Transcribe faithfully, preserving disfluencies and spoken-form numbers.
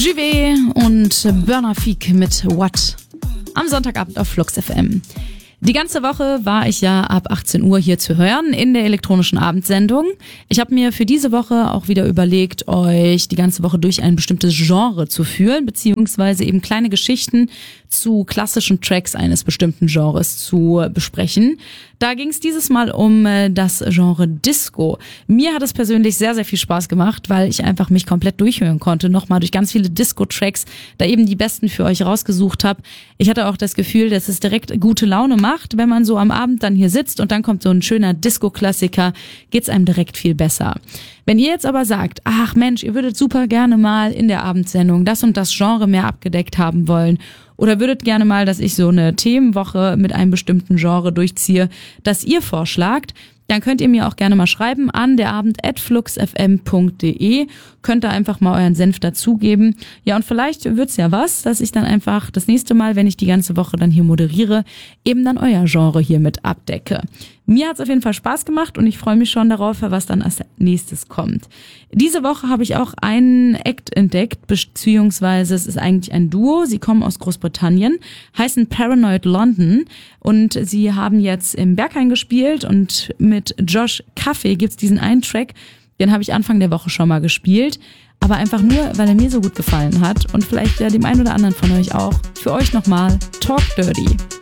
Juve und Burner Feek mit What am Sonntagabend auf Flux F M. Die ganze Woche war ich ja ab achtzehn Uhr hier zu hören in der elektronischen Abendsendung. Ich habe mir für diese Woche auch wieder überlegt, euch die ganze Woche durch ein bestimmtes Genre zu führen, beziehungsweise eben kleine Geschichten zu klassischen Tracks eines bestimmten Genres zu besprechen. Da ging es dieses Mal um das Genre Disco. Mir hat es persönlich sehr, sehr viel Spaß gemacht, weil ich einfach mich komplett durchhören konnte, nochmal durch ganz viele Disco-Tracks, da eben die besten für euch rausgesucht habe. Ich hatte auch das Gefühl, dass es direkt gute Laune macht, wenn man so am Abend dann hier sitzt und dann kommt so ein schöner Disco-Klassiker, geht's einem direkt viel besser. Wenn ihr jetzt aber sagt, ach Mensch, ihr würdet super gerne mal in der Abendsendung das und das Genre mehr abgedeckt haben wollen oder würdet gerne mal, dass ich so eine Themenwoche mit einem bestimmten Genre durchziehe, das ihr vorschlagt, dann könnt ihr mir auch gerne mal schreiben an derabend at fluxfm punkt de. Könnt da einfach mal euren Senf dazugeben. Ja, und vielleicht wird's ja was, dass ich dann einfach das nächste Mal, wenn ich die ganze Woche dann hier moderiere, eben dann euer Genre hier mit abdecke. Mir hat's auf jeden Fall Spaß gemacht und ich freue mich schon darauf, was dann als nächstes kommt. Diese Woche habe ich auch einen Act entdeckt, beziehungsweise es ist eigentlich ein Duo. Sie kommen aus Großbritannien, heißen Paranoid London und sie haben jetzt im Berghain gespielt und mit Josh Kaffee gibt's diesen einen Track, den habe ich Anfang der Woche schon mal gespielt, aber einfach nur, weil er mir so gut gefallen hat und vielleicht ja dem einen oder anderen von euch auch. Für euch nochmal Talk Dirty.